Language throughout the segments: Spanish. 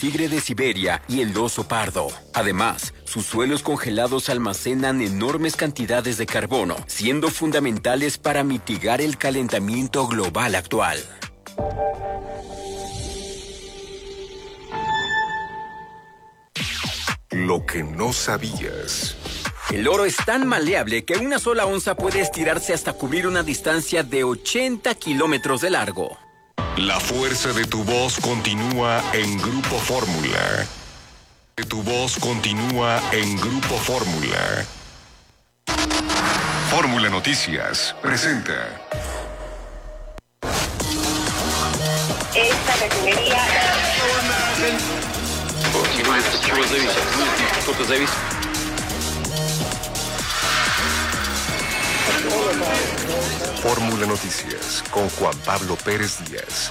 tigre de Siberia y el oso pardo. Además, sus suelos congelados almacenan enormes cantidades de carbono, siendo fundamentales para mitigar el calentamiento global actual. Lo que no sabías. El oro es tan maleable que una sola onza puede estirarse hasta cubrir una distancia de 80 kilómetros de largo. La fuerza de tu voz continúa en Grupo Fórmula. Tu voz continúa en Grupo Fórmula. Fórmula Noticias presenta. Esta refinería... Fórmula Noticias con Juan Pablo Pérez Díaz.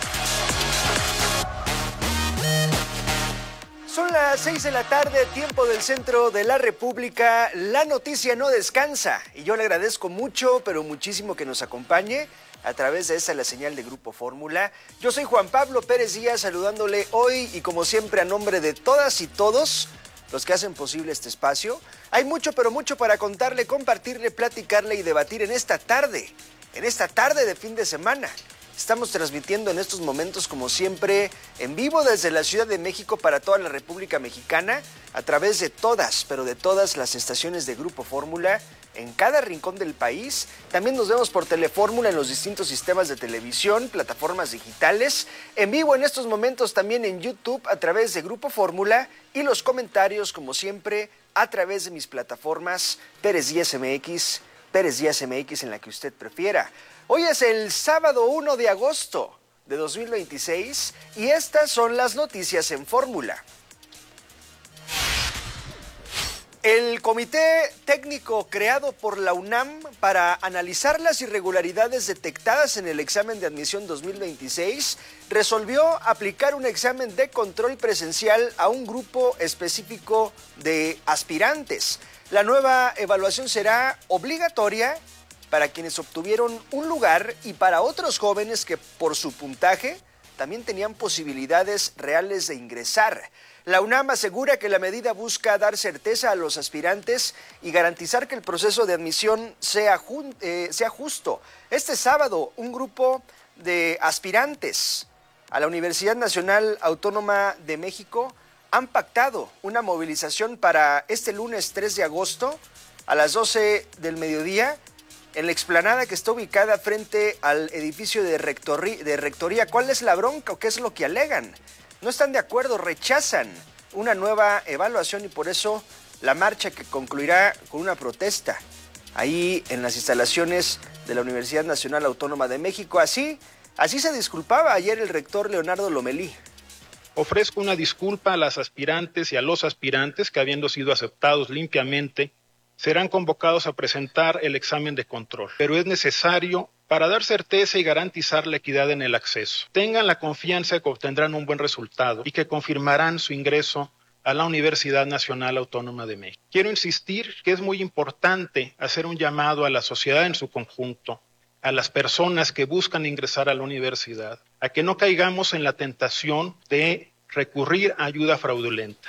Son las 6 de la tarde, tiempo del centro de la República. La noticia no descansa y yo le agradezco mucho, pero muchísimo que nos acompañe a través de esta la señal de Grupo Fórmula. Yo soy Juan Pablo Pérez Díaz, saludándole hoy y como siempre a nombre de todas y todos los que hacen posible este espacio. Hay mucho, pero mucho para contarle, compartirle, platicarle y debatir en esta tarde de fin de semana. Estamos transmitiendo en estos momentos, como siempre, en vivo desde la Ciudad de México para toda la República Mexicana, a través de todas, pero de todas las estaciones de Grupo Fórmula, en cada rincón del país. También nos vemos por Telefórmula en los distintos sistemas de televisión, plataformas digitales, en vivo en estos momentos también en YouTube a través de Grupo Fórmula y los comentarios, como siempre, a través de mis plataformas Pérez Díaz MX, Pérez Díaz MX en la que usted prefiera. Hoy es el sábado 1 de agosto de 2026 y estas son las noticias en Fórmula. El comité técnico creado por la UNAM para analizar las irregularidades detectadas en el examen de admisión 2026 resolvió aplicar un examen de control presencial a un grupo específico de aspirantes. La nueva evaluación será obligatoria para quienes obtuvieron un lugar y para otros jóvenes que por su puntaje también tenían posibilidades reales de ingresar. La UNAM asegura que la medida busca dar certeza a los aspirantes y garantizar que el proceso de admisión sea justo. Este sábado, un grupo de aspirantes a la Universidad Nacional Autónoma de México han pactado una movilización para este lunes 3 de agosto a las 12 del mediodía en la explanada que está ubicada frente al edificio de rectoría. ¿Cuál es la bronca o qué es lo que alegan? No están de acuerdo, rechazan una nueva evaluación y por eso la marcha que concluirá con una protesta ahí en las instalaciones de la Universidad Nacional Autónoma de México. Así se disculpaba ayer el rector Leonardo Lomelí. Ofrezco una disculpa a las aspirantes y a los aspirantes que, habiendo sido aceptados limpiamente, serán convocados a presentar el examen de control, pero es necesario para dar certeza y garantizar la equidad en el acceso. Tengan la confianza que obtendrán un buen resultado y que confirmarán su ingreso a la Universidad Nacional Autónoma de México. Quiero insistir que es muy importante hacer un llamado a la sociedad en su conjunto, a las personas que buscan ingresar a la universidad, a que no caigamos en la tentación de recurrir a ayuda fraudulenta.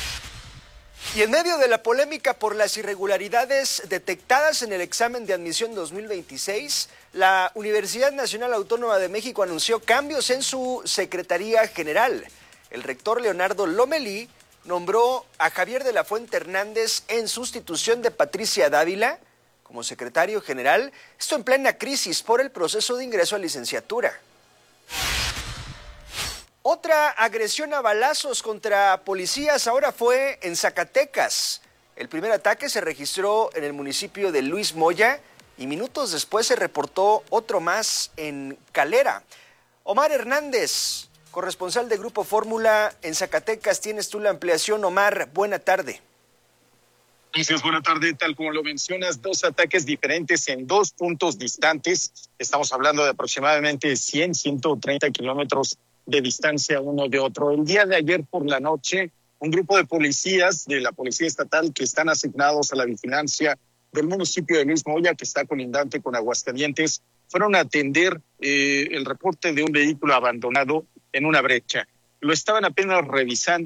Y en medio de la polémica por las irregularidades detectadas en el examen de admisión 2026, la Universidad Nacional Autónoma de México anunció cambios en su Secretaría General. El rector Leonardo Lomelí nombró a Javier de la Fuente Hernández en sustitución de Patricia Dávila como secretario general, esto en plena crisis por el proceso de ingreso a licenciatura. Otra agresión a balazos contra policías ahora fue en Zacatecas. El primer ataque se registró en el municipio de Luis Moya y minutos después se reportó otro más en Calera. Omar Hernández, corresponsal de Grupo Fórmula en Zacatecas, tienes tú la ampliación. Omar, buena tarde. Gracias, buena tarde. Tal como lo mencionas, dos ataques diferentes en dos puntos distantes. Estamos hablando de aproximadamente 130 kilómetros de distancia uno de otro. El día de ayer por la noche, un grupo de policías de la Policía Estatal que están asignados a la vigilancia del municipio de Luis Moya, que está colindante con Aguascalientes, fueron a atender el reporte de un vehículo abandonado en una brecha. Lo estaban apenas revisando.